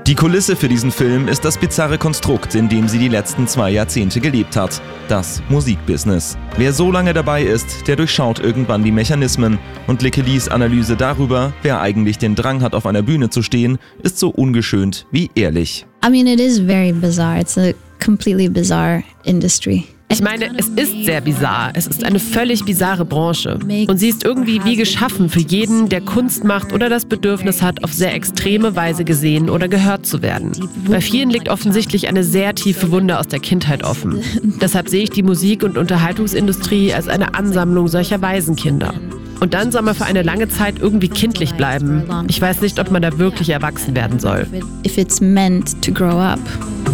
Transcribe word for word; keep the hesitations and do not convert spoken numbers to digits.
Die Kulisse für diesen Film ist das bizarre Konstrukt, in dem sie die letzten zwei Jahrzehnte gelebt hat. Das Musikbusiness. Wer so lange dabei ist, der durchschaut irgendwann die Mechanismen. Und Licke-Lees Analyse darüber, wer eigentlich den Drang hat, auf einer Bühne zu stehen, ist so ungeschönt wie ehrlich. I mean, it is very bizarre. It's a completely bizarre industry. Ich meine, es ist sehr bizarr. Es ist eine völlig bizarre Branche. Und sie ist irgendwie wie geschaffen für jeden, der Kunst macht oder das Bedürfnis hat, auf sehr extreme Weise gesehen oder gehört zu werden. Bei vielen liegt offensichtlich eine sehr tiefe Wunde aus der Kindheit offen. Deshalb sehe ich die Musik- und Unterhaltungsindustrie als eine Ansammlung solcher Waisenkinder. Und dann soll man für eine lange Zeit irgendwie kindlich bleiben. Ich weiß nicht, ob man da wirklich erwachsen werden soll. If it's meant to grow up.